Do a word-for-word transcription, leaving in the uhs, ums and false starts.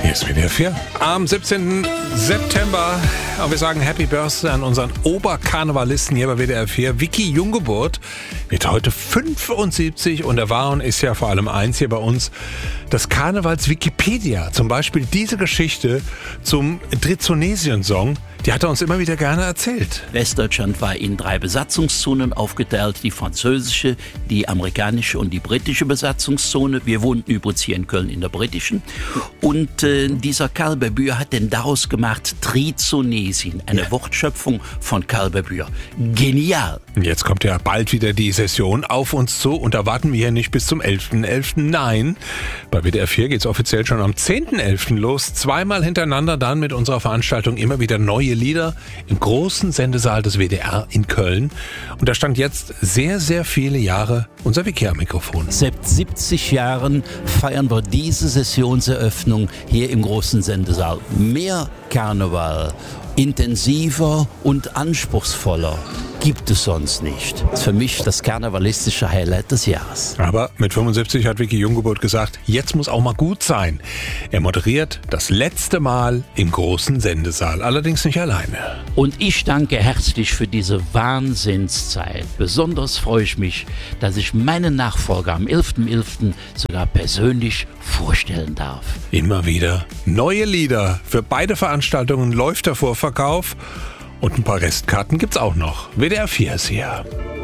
Hier ist W D R vier. Am siebzehnten September. Und wir sagen Happy Birthday an unseren Oberkarnevalisten hier bei W D R vier. Vicky Junggeburt wird heute fünfundsiebzig und er war und ist ja vor allem eins hier bei uns, das Karnevals-Wikipedia. Zum Beispiel diese Geschichte zum Drizonesien-Song. Die hat er uns immer wieder gerne erzählt. Westdeutschland war in drei Besatzungszonen aufgeteilt. Die französische, die amerikanische und die britische Besatzungszone. Wir wohnten übrigens hier in Köln in der britischen. Und äh, dieser Karl Berbür hat denn daraus gemacht Trizonesien, eine ja. Wortschöpfung von Karl Berbür. Genial! Jetzt kommt ja bald wieder die Session auf uns zu und da warten wir hier nicht bis zum elften elften Nein, bei W D R vier geht es offiziell schon am zehnten elften los. Zweimal hintereinander dann mit unserer Veranstaltung immer wieder neue Lieder im großen Sendesaal des W D R in Köln. Und da stand jetzt sehr, sehr viele Jahre unser Vicky am Mikrofon. Seit siebzig Jahren feiern wir diese Sessionseröffnung hier im großen Sendesaal. Mehr Karneval, intensiver und anspruchsvoller gibt es sonst nicht. Das ist für mich das karnevalistische Highlight des Jahres. Aber mit fünfundsiebzig hat Vicky Junggeburt gesagt, jetzt muss auch mal gut sein. Er moderiert das letzte Mal im großen Sendesaal, allerdings nicht alleine. Und ich danke herzlich für diese Wahnsinnszeit. Besonders freue ich mich, dass ich meinen Nachfolger am elften elften sogar persönlich vorstellen darf. Immer wieder neue Lieder. Für beide Veranstaltungen läuft der Vorverkauf. Und ein paar Restkarten gibt's auch noch. W D R vier ist hier.